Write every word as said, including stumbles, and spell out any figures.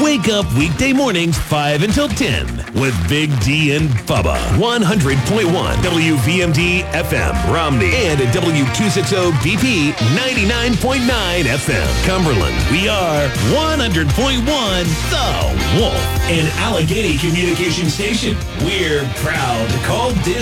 Wake up weekday mornings five until ten with Big D and Bubba. one hundred point one W V M D F M, Romney, and at W two sixty B P ninety-nine point nine F M, Cumberland. We are one hundred point one The Wolf, an Allegheny communication station. We're proud to call this